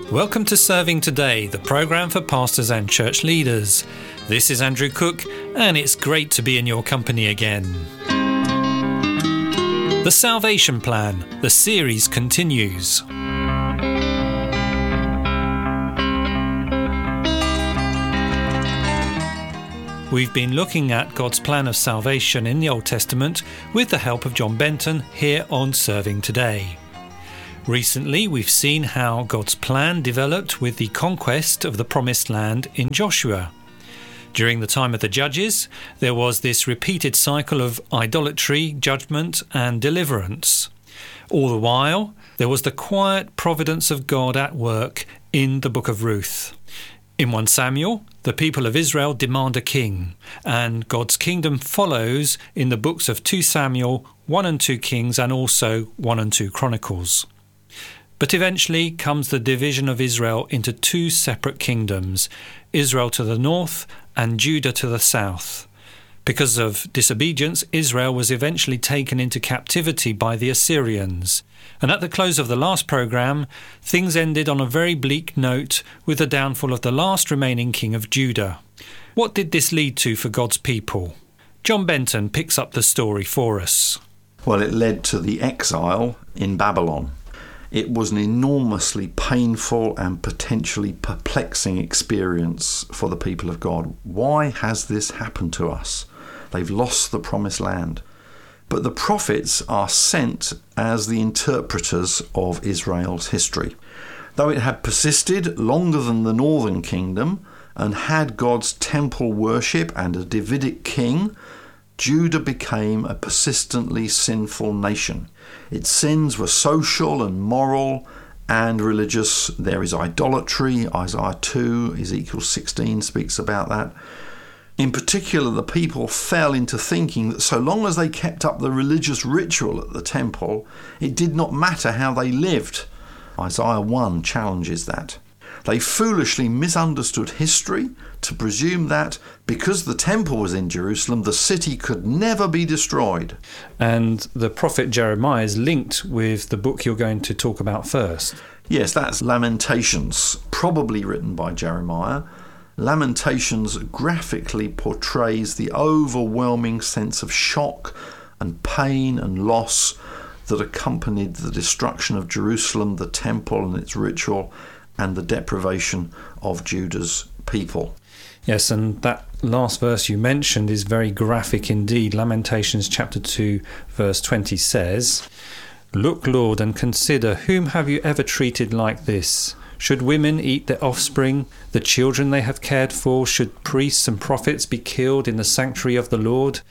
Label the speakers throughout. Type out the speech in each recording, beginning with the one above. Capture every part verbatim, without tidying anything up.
Speaker 1: Welcome to Serving Today, the programme for pastors and church leaders. This is Andrew Cook, and it's great to be in your company again. The Salvation Plan, the series continues. We've been looking at God's plan of salvation in the Old Testament with the help of John Benton here on Serving Today. Recently, we've seen how God's plan developed with the conquest of the Promised Land in Joshua. During the time of the Judges, there was this repeated cycle of idolatry, judgment, and deliverance. All the while, there was the quiet providence of God at work in the book of Ruth. In First Samuel, the people of Israel demand a king, and God's kingdom follows in the books of Second Samuel, First and Second Kings, and also First and Second Chronicles. But eventually comes the division of Israel into two separate kingdoms, Israel to the north and Judah to the south. Because of disobedience, Israel was eventually taken into captivity by the Assyrians. And at the close of the last programme, things ended on a very bleak note with the downfall of the last remaining king of Judah. What did this lead to for God's people? John Benton picks up the story for us.
Speaker 2: Well, it led to the exile in Babylon. It was an enormously painful and potentially perplexing experience for the people of God. Why has this happened to us? They've lost the promised land. But the prophets are sent as the interpreters of Israel's history. Though it had persisted longer than the northern kingdom and had God's temple worship and a Davidic king, Judah became a persistently sinful nation. Its sins were social and moral and religious. There is idolatry. Isaiah two, Ezekiel sixteen speaks about that. In particular, the people fell into thinking that so long as they kept up the religious ritual at the temple, it did not matter how they lived. Isaiah one challenges that. They foolishly misunderstood history to presume that because the temple was in Jerusalem, the city could never be destroyed.
Speaker 1: And the prophet Jeremiah is linked with the book you're going to talk about first.
Speaker 2: Yes, that's Lamentations, probably written by Jeremiah. Lamentations graphically portrays the overwhelming sense of shock and pain and loss that accompanied the destruction of Jerusalem, the temple and its ritual, and the deprivation of Judah's people.
Speaker 1: Yes, and that last verse you mentioned is very graphic indeed. Lamentations chapter two, verse twenty says, "Look, Lord, and consider, whom have you ever treated like this? Should women eat their offspring, the children they have cared for? Should priests and prophets be killed in the sanctuary of the Lord?"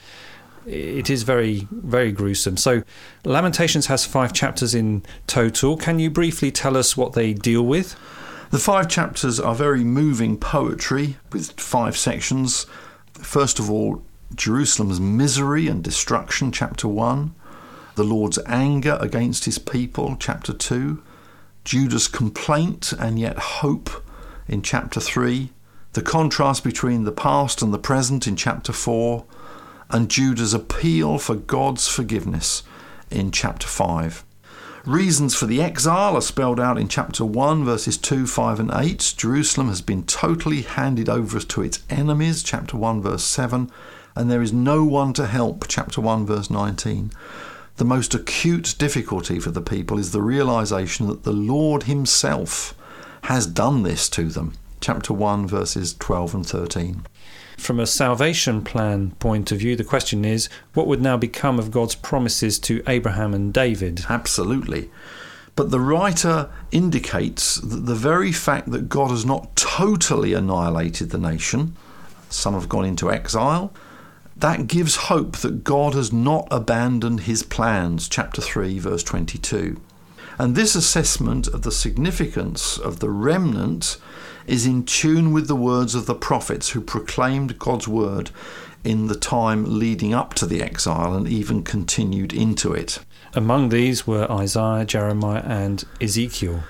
Speaker 1: It is very, very gruesome. So Lamentations has five chapters in total. Can you briefly tell us what they deal with?
Speaker 2: The five chapters are very moving poetry with five sections. First of all, Jerusalem's misery and destruction, chapter one. The Lord's anger against his people, chapter two. Judah's complaint and yet hope in chapter three. The contrast between the past and the present in chapter four. And Judah's appeal for God's forgiveness in chapter five. Reasons for the exile are spelled out in chapter one, verses two, five and eight. Jerusalem has been totally handed over to its enemies, chapter one, verse seven, and there is no one to help, chapter one, verse nineteen. The most acute difficulty for the people is the realization that the Lord himself has done this to them, chapter one, verses twelve and thirteen.
Speaker 1: From a salvation plan point of view, the question is, what would now become of God's promises to Abraham and David?
Speaker 2: Absolutely. But the writer indicates that the very fact that God has not totally annihilated the nation, some have gone into exile, that gives hope that God has not abandoned his plans, chapter three, verse twenty-two. And this assessment of the significance of the remnant is in tune with the words of the prophets who proclaimed God's word in the time leading up to the exile and even continued into it.
Speaker 1: Among these were Isaiah, Jeremiah and Ezekiel.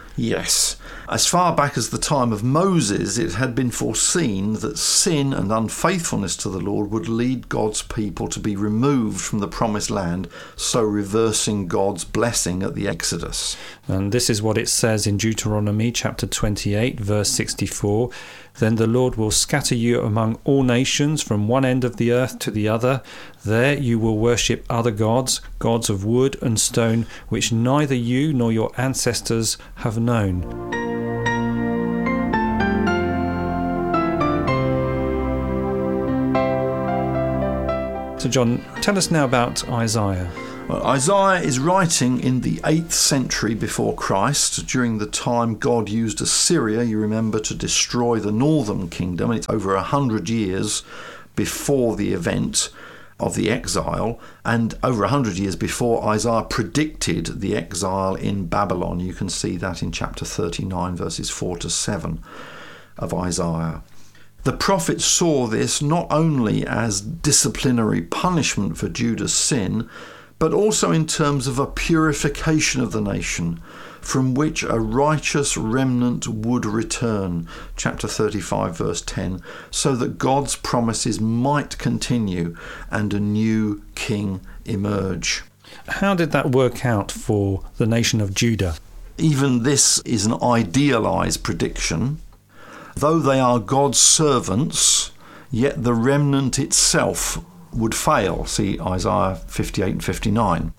Speaker 2: Yes. As far back as the time of Moses, it had been foreseen that sin and unfaithfulness to the Lord would lead God's people to be removed from the promised land, so reversing God's blessing at the Exodus.
Speaker 1: And this is what it says in Deuteronomy chapter twenty-eight, verse sixty-four. Then the Lord will scatter you among all nations from one end of the earth to the other. There you will worship other gods, gods of wood and stone, which neither you nor your ancestors have known. So John, tell us now about Isaiah.
Speaker 2: Well, Isaiah is writing in the eighth century before Christ, during the time God used Assyria, you remember, to destroy the northern kingdom. It's over a hundred years before the event of the exile, and over a hundred years before Isaiah predicted the exile in Babylon. You can see that in chapter thirty-nine, verses four to seven of Isaiah. The prophet saw this not only as disciplinary punishment for Judah's sin, but also in terms of a purification of the nation, from which a righteous remnant would return, chapter thirty-five, verse ten, so that God's promises might continue and a new king emerge.
Speaker 1: How did that work out for the nation of Judah?
Speaker 2: Even this is an idealized prediction. Though they are God's servants, yet the remnant itself would fail. See Isaiah fifty-eight and fifty-nine.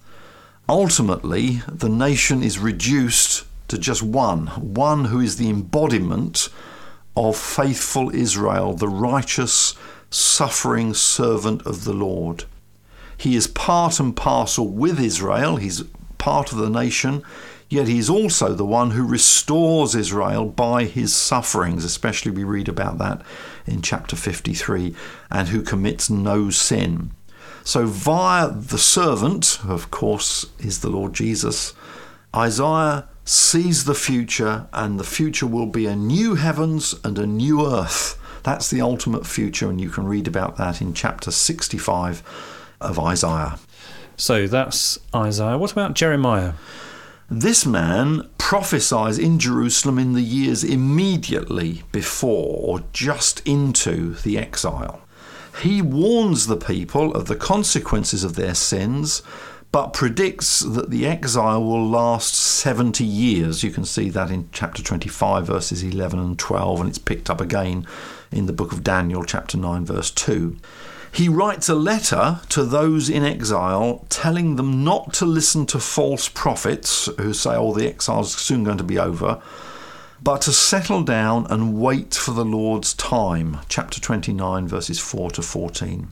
Speaker 2: Ultimately, the nation is reduced to just one, one who is the embodiment of faithful Israel, the righteous, suffering servant of the Lord. He is part and parcel with Israel. He's part of the nation, yet he's also the one who restores Israel by his sufferings, especially we read about that in chapter fifty-three, and who commits no sin. So via the servant, who of course is the Lord Jesus, Isaiah sees the future, and the future will be a new heavens and a new earth. That's the ultimate future, and you can read about that in chapter sixty-five of Isaiah.
Speaker 1: So that's Isaiah. What about Jeremiah?
Speaker 2: This man prophesies in Jerusalem in the years immediately before or just into the exile. He warns the people of the consequences of their sins, but predicts that the exile will last seventy years. You can see that in chapter twenty-five, verses eleven and twelve, and it's picked up again in the book of Daniel, chapter nine, verse two. He writes a letter to those in exile, telling them not to listen to false prophets who say, oh, the exile's soon going to be over, but to settle down and wait for the Lord's time. Chapter twenty-nine, verses four to fourteen.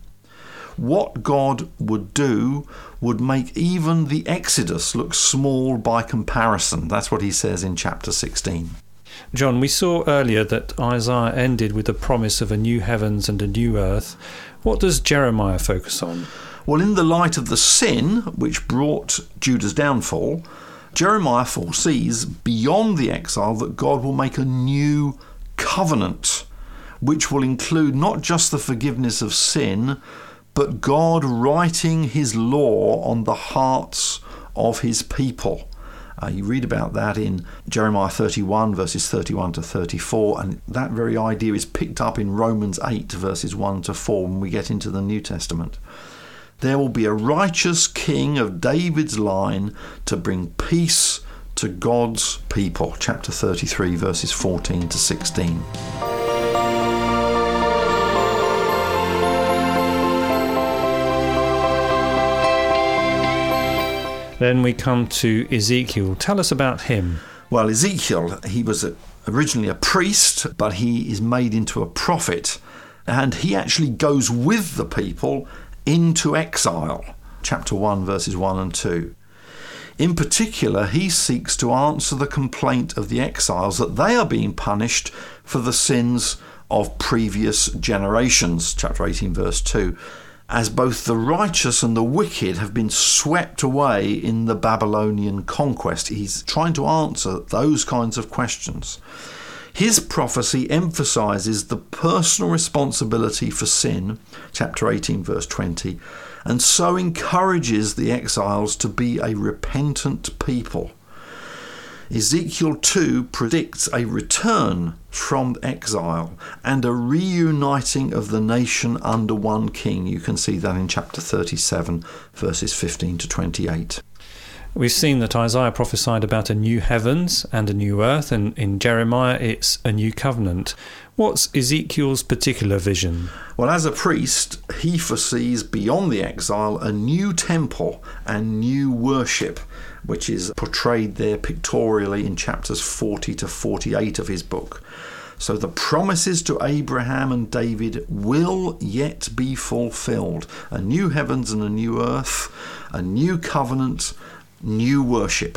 Speaker 2: What God would do would make even the Exodus look small by comparison. That's what he says in chapter sixteen.
Speaker 1: John, we saw earlier that Isaiah ended with the promise of a new heavens and a new earth. What does Jeremiah focus on?
Speaker 2: Well, in the light of the sin which brought Judah's downfall, Jeremiah foresees beyond the exile that God will make a new covenant, which will include not just the forgiveness of sin, but God writing his law on the hearts of his people. Uh, you read about that in Jeremiah thirty-one, verses thirty-one to thirty-four, and that very idea is picked up in Romans eight, verses one to four, when we get into the New Testament. There will be a righteous king of David's line to bring peace to God's people. Chapter thirty-three, verses fourteen to sixteen.
Speaker 1: Then we come to Ezekiel. Tell us about him.
Speaker 2: Well, Ezekiel, he was a, originally a priest, but he is made into a prophet, and he actually goes with the people into exile. Chapter one, verses one and two. In particular, he seeks to answer the complaint of the exiles that they are being punished for the sins of previous generations. Chapter eighteen, verse two. As both the righteous and the wicked have been swept away in the Babylonian conquest. He's trying to answer those kinds of questions. His prophecy emphasizes the personal responsibility for sin, chapter eighteen, verse twenty, and so encourages the exiles to be a repentant people. Ezekiel two predicts a return from exile and a reuniting of the nation under one king. You can see that in chapter thirty-seven, verses fifteen to twenty-eight.
Speaker 1: We've seen that Isaiah prophesied about a new heavens and a new earth, and in Jeremiah it's a new covenant. What's Ezekiel's particular vision?
Speaker 2: Well, as a priest, he foresees beyond the exile a new temple and new worship, which is portrayed there pictorially in chapters forty to forty-eight of his book. So the promises to Abraham and David will yet be fulfilled. A new heavens and a new earth, a new covenant, new worship.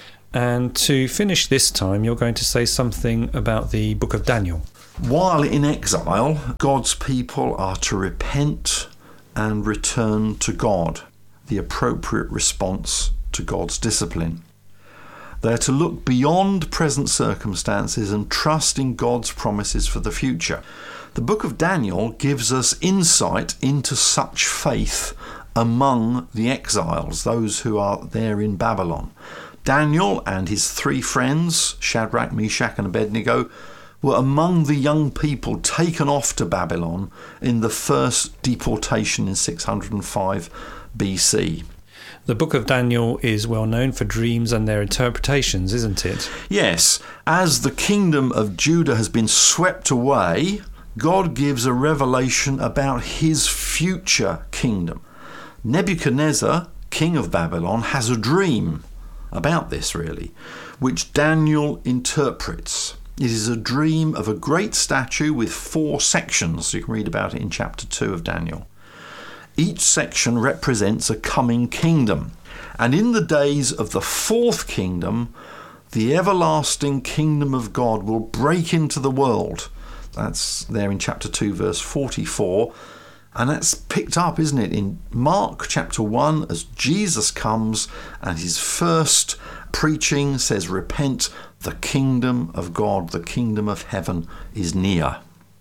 Speaker 1: And to finish this time, you're going to say something about the book of Daniel.
Speaker 2: While in exile, God's people are to repent and return to God, the appropriate response to God's discipline. They're to look beyond present circumstances and trust in God's promises for the future. The book of Daniel gives us insight into such faith among the exiles, those who are there in Babylon. Daniel and his three friends, Shadrach, Meshach and Abednego, were among the young people taken off to Babylon in the first deportation in six hundred five B C.
Speaker 1: The book of Daniel is well known for dreams and their interpretations, isn't it?
Speaker 2: Yes. As the kingdom of Judah has been swept away, God gives a revelation about his future kingdom. Nebuchadnezzar, king of Babylon, has a dream about this, really, which Daniel interprets. It is a dream of a great statue with four sections. You can read about it in chapter two of Daniel. Each section represents a coming kingdom. And in the days of the fourth kingdom, the everlasting kingdom of God will break into the world. That's there in chapter two, verse forty-four. And that's picked up, isn't it, in Mark chapter one, as Jesus comes and his first preaching says, repent, the kingdom of God, the kingdom of heaven is near.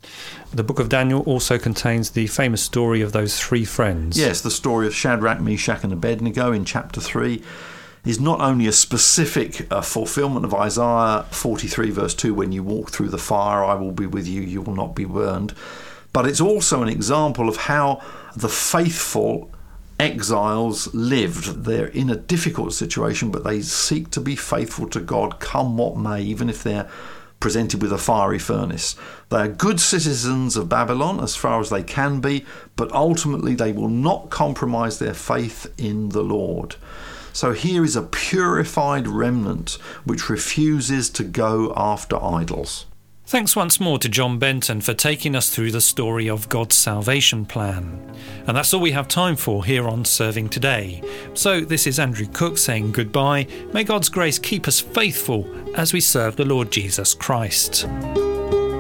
Speaker 1: The book of Daniel also contains the famous story of those three friends.
Speaker 2: Yes, the story of Shadrach, Meshach and Abednego in chapter three is not only a specific uh, fulfillment of Isaiah forty-three verse two, when you walk through the fire, I will be with you, you will not be burned, but it's also an example of how the faithful exiles lived. They're in a difficult situation, but they seek to be faithful to God, come what may, even if they're presented with a fiery furnace. They are good citizens of Babylon as far as they can be, but ultimately they will not compromise their faith in the Lord. So here is a purified remnant which refuses to go after idols.
Speaker 1: Thanks once more to John Benton for taking us through the story of God's salvation plan. And that's all we have time for here on Serving Today. So this is Andrew Cook saying goodbye. May God's grace keep us faithful as we serve the Lord Jesus Christ.